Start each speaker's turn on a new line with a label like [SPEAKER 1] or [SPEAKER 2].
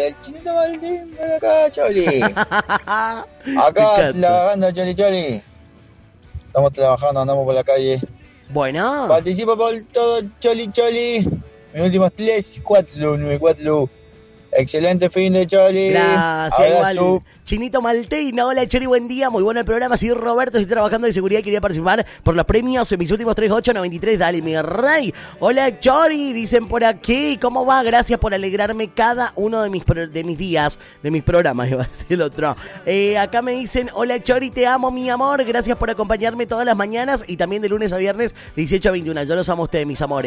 [SPEAKER 1] el Chinito Martín por acá, Choli. Acá trabajando, Choli. Estamos trabajando, andamos por la calle.
[SPEAKER 2] Bueno.
[SPEAKER 1] Participo por todo, Choli. Mis últimos 3-4-9-4. Excelente fin de Choli.
[SPEAKER 2] Gracias, igual. Chinito Malteino, hola Chori, buen día, muy bueno el programa. Soy Roberto, estoy trabajando de seguridad y quería participar por los premios en mis últimos 3893. Dale, mi rey. Hola Chori, dicen por aquí. ¿Cómo va? Gracias por alegrarme cada uno de mis días, de mis programas, iba a decir el otro. Acá me dicen, hola Chori, te amo, mi amor. Gracias por acompañarme todas las mañanas y también de lunes a viernes, 18 a 21. Yo los amo a ustedes, mis amores.